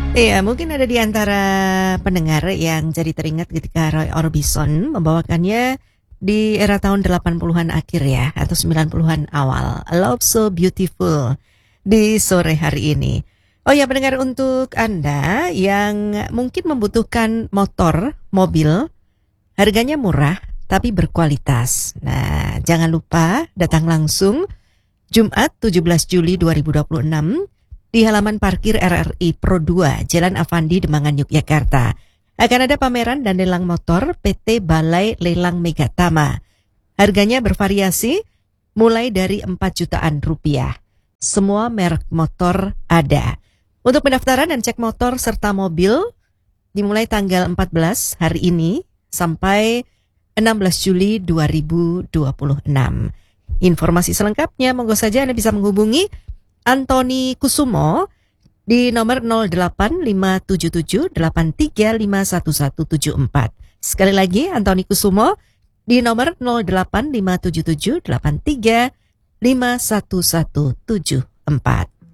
Iya, mungkin ada di antara pendengar yang jadi teringat ketika Roy Orbison membawakannya di era tahun 80-an akhir ya, atau 90-an awal. A Love So Beautiful di sore hari ini. Oh ya, pendengar, untuk Anda yang mungkin membutuhkan motor, mobil, harganya murah tapi berkualitas. Nah, jangan lupa datang langsung Jumat 17 Juli 2026 di halaman parkir RRI Pro 2, Jalan Avandi, Demangan, Yogyakarta. Akan ada pameran dan lelang motor PT Balai Lelang Megatama. Harganya bervariasi mulai dari 4 jutaan rupiah. Semua merek motor ada. Untuk pendaftaran dan cek motor serta mobil dimulai tanggal 14 hari ini sampai 16 Juli 2026. Informasi selengkapnya monggo saja Anda bisa menghubungi Antoni Kusumo di nomor 085778351174. Sekali lagi Antoni Kusumo di nomor 085778351174.